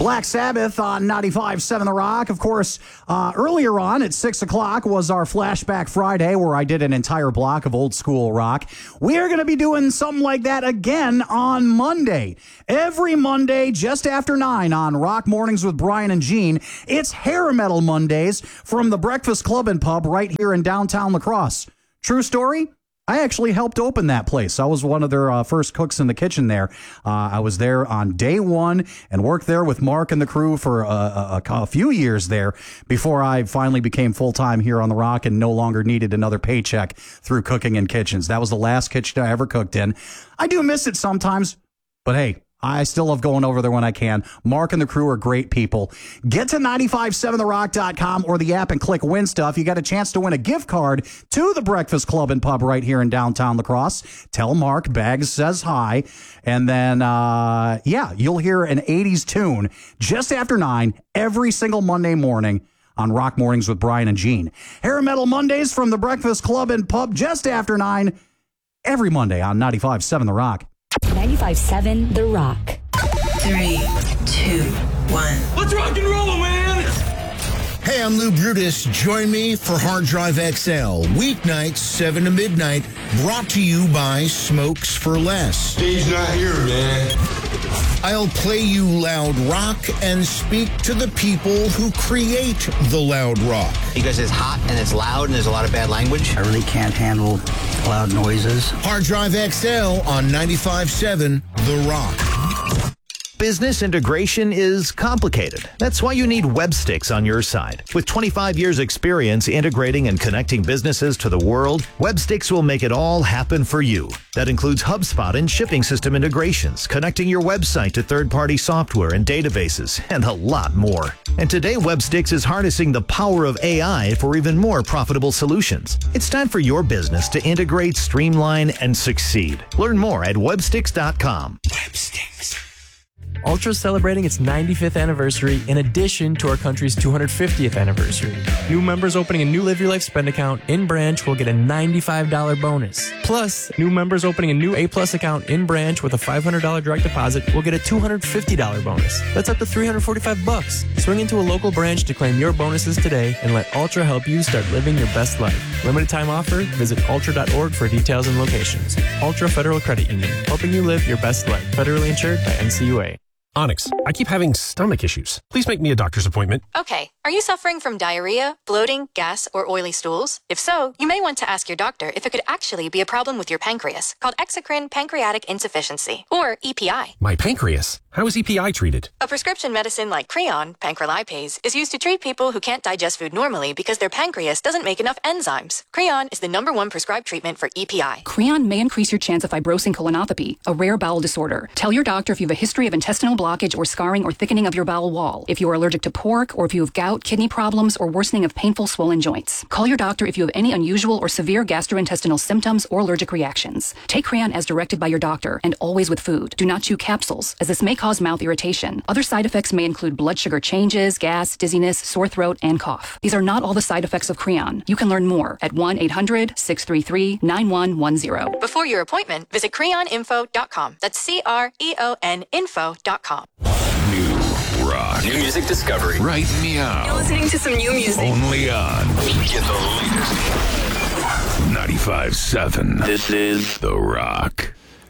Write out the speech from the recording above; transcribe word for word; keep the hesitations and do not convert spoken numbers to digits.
Black Sabbath on ninety-five point seven The Rock. Of course, uh, earlier on at six o'clock was our Flashback Friday, where I did an entire block of old school rock. We are going to be doing something like that again on Monday. Every Monday, just after nine on Rock Mornings with Brian and Gene, it's Hair Metal Mondays from the Breakfast Club and Pub right here in downtown La Crosse. True story? I actually helped open that place. I was one of their uh, first cooks in the kitchen there. Uh, I was there on day one and worked there with Mark and the crew for a, a, a few years there before I finally became full-time here on The Rock and no longer needed another paycheck through cooking in kitchens. That was the last kitchen I ever cooked in. I do miss it sometimes, but hey, I still love going over there when I can. Mark and the crew are great people. Get to nine five seven the rock dot com or the app and click Win Stuff. You got a chance to win a gift card to the Breakfast Club and Pub right here in downtown La Crosse. Tell Mark Bags says hi. And then, uh, yeah, you'll hear an eighties tune just after nine every single Monday morning on Rock Mornings with Brian and Gene. Hair Metal Mondays from the Breakfast Club and Pub just after nine every Monday on ninety-five point seven The Rock. ninety-five point seven The Rock. Three, two, one. Let's rock and roll, man! Hey, I'm Lou Brutus. Join me for Hard Drive X L. Weeknights, seven to midnight. Brought to you by Smokes for Less. He's not here, man. I'll play you loud rock and speak to the people who create the loud rock. Because it's hot and it's loud and there's a lot of bad language. I really can't handle loud noises. Hard Drive X L on ninety-five point seven The Rock. Business integration is complicated. That's why you need Websticks on your side. With twenty-five years experience integrating and connecting businesses to the world, Websticks will make it all happen for you. That includes HubSpot and shipping system integrations, connecting your website to third-party software and databases, and a lot more. And today, Websticks is harnessing the power of A I for even more profitable solutions. It's time for your business to integrate, streamline, and succeed. Learn more at websticks dot com. Websticks. Ultra is celebrating its ninety-fifth anniversary in addition to our country's two hundred fiftieth anniversary. New members opening a new Live Your Life spend account in branch will get a ninety-five dollars bonus. Plus, new members opening a new A Plus account in branch with a five hundred dollars direct deposit will get a two hundred fifty dollars bonus. That's up to three hundred forty-five bucks. Swing into a local branch to claim your bonuses today and let Ultra help you start living your best life. Limited time offer. Visit ultra dot org for details and locations. Ultra Federal Credit Union, helping you live your best life. Federally insured by N C U A. Onyx, I keep having stomach issues. Please make me a doctor's appointment. Okay. Are you suffering from diarrhea, bloating, gas, or oily stools? If so, you may want to ask your doctor if it could actually be a problem with your pancreas, called exocrine pancreatic insufficiency, or E P I. My pancreas? How is E P I treated? A prescription medicine like Creon, pancrelipase, is used to treat people who can't digest food normally because their pancreas doesn't make enough enzymes. Creon is the number one prescribed treatment for E P I. Creon may increase your chance of fibrosing colonopathy, a rare bowel disorder. Tell your doctor if you have a history of intestinal blockage or scarring or thickening of your bowel wall, if you are allergic to pork, or if you have gout, kidney problems, or worsening of painful swollen joints. Call your doctor if you have any unusual or severe gastrointestinal symptoms or allergic reactions. Take Creon as directed by your doctor, and always with food. Do not chew capsules, as this may cause mouth irritation. Other side effects may include blood sugar changes, gas, dizziness, sore throat, and cough. These are not all the side effects of Creon. You can learn more at one eight hundred six three three nine one one zero. Before your appointment, visit creon info dot com. That's C R E O N info dot com. New rock. New music discovery. Right meow. You're listening to some new music. Only on. Get the latest. ninety-five point seven. This is The Rock.